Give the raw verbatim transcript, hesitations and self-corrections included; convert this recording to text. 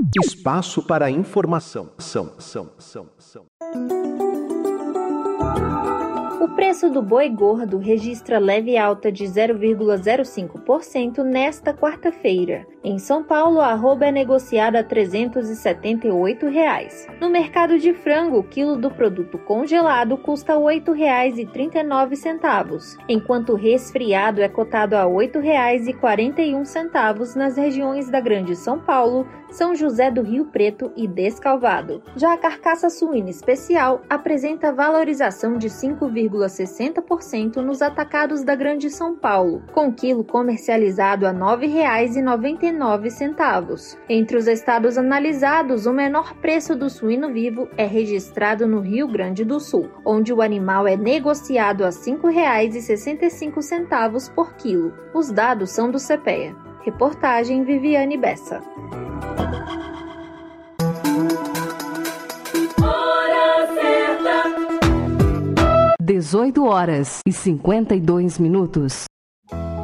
Espaço para informação. São, são, são, são. O preço do boi gordo registra leve alta de zero vírgula zero cinco por cento nesta quarta-feira. Em São Paulo, a arroba é negociada a trezentos e setenta e oito reais. No mercado de frango, o quilo do produto congelado custa oito reais e trinta e nove centavos, enquanto o resfriado é cotado a oito reais e quarenta e um centavos nas regiões da Grande São Paulo, São José do Rio Preto e Descalvado. Já a carcaça suína especial apresenta valorização de cinco vírgula sessenta por cento nos atacados da Grande São Paulo, com o quilo comercializado a nove reais e noventa e nove centavos. Entre os estados analisados, o menor preço do suíno vivo é registrado no Rio Grande do Sul, onde o animal é negociado a cinco reais e sessenta e cinco centavos por quilo. Os dados são do CEPEA. Reportagem Viviane Bessa. dezoito horas e cinquenta e dois minutos.